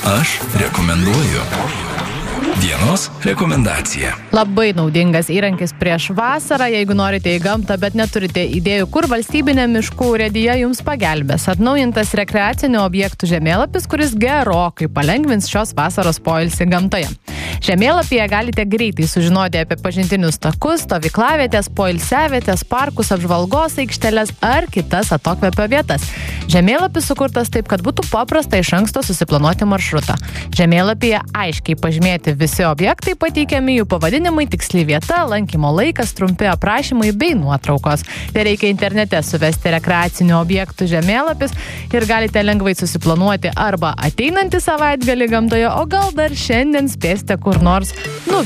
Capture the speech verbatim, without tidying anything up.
Aš rekomenduoju. Dienos rekomendacija. Labai naudingas įrankis prieš vasarą, jeigu norite į gamtą, bet neturite idėjų, kur valstybinė miškų urėdija jums pagelbės. Atnaujintas rekreacinių objektų žemėlapis, kuris gerokai palengvins šios vasaros poilsį gamtoje. Žemėlapyje galite greitai sužinoti apie pažintinius takus, stovyklavietės, poilsiavietės, parkus, apžvalgos aikšteles ar kitas atokvėpio vietas. Žemėlapis sukurtas taip, kad būtų paprasta iš anksto susiplanuoti maršrutą. Žemėlapyje aiškiai pažymėti visi objektai, pateikiami jų pavadinimai, tiksli vieta, lankymo laikas, trumpi aprašymai bei nuotraukos. Tai reikia internete suvesti rekreacinių objektų žemėlapis ir galite lengvai susiplanuoti arba ateinantį savaitgalį gamtoje, o gal dar šiandien spėsite kur nors nuvykti.